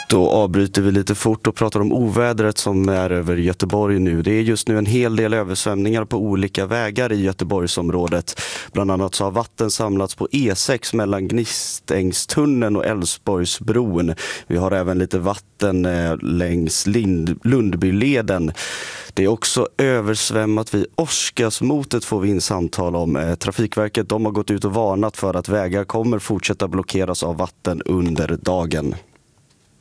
Då avbryter vi lite fort och pratar om ovädret som är över Göteborg nu. Det är just nu en hel del översvämningar på olika vägar i Göteborgsområdet. Bland annat så har vatten samlats på E6 mellan Gnistängstunneln och Älvsborgsbron. Vi har även lite vatten längs Lundbyleden. Det är också översvämmat vid Oskarsmotet, får vi in samtal om. Trafikverket, de har gått ut och varnat för att vägar kommer fortsätta blockeras av vatten under dagen.